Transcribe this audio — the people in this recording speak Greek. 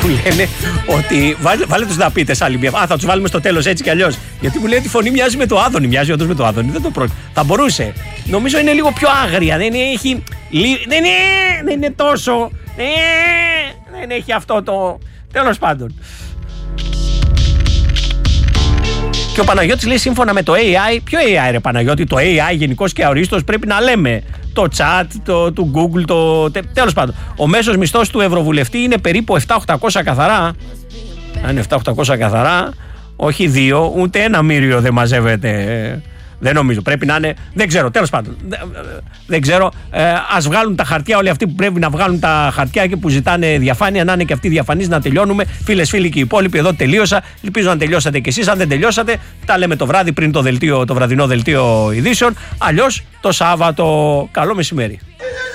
μου λένε ότι βάλε τους να πείτε άλλη μια. Θα τους βάλουμε στο τέλος έτσι κι αλλιώς. Γιατί μου λέει ότι η φωνή μοιάζει με το Άδωνη. Μοιάζει όντως με το Άδωνη. Δεν το πρόκειται. Θα μπορούσε. Νομίζω είναι λίγο πιο άγρια. Δεν είναι τόσο. Δεν έχει αυτό το. Τέλος πάντων. Και ο Παναγιώτης λέει σύμφωνα με το AI. Ποιο AI ρε Παναγιώτη? Το AI γενικώς και αορίστος πρέπει να λέμε. Το chat, του Google, τέλος πάντων. Ο μέσος μισθός του Ευρωβουλευτή είναι περίπου 7.800 καθαρά. Αν είναι 7.800 καθαρά, όχι 2, ούτε 1 μύριο δεν μαζεύεται. Δεν νομίζω. Πρέπει να είναι. Δεν ξέρω. Τέλος πάντων. Δεν ξέρω. Ας βγάλουν τα χαρτιά όλοι αυτοί που πρέπει να βγάλουν τα χαρτιά και που ζητάνε διαφάνεια. Να είναι και αυτοί διαφανείς να τελειώνουμε. Φίλες, φίλοι και οι υπόλοιποι, εδώ τελείωσα. Ελπίζω να τελειώσατε κι εσείς. Αν δεν τελειώσατε, τα λέμε το βράδυ πριν το βραδινό δελτίο ειδήσεων. Αλλιώς το Σάββατο. Καλό μεσημέρι.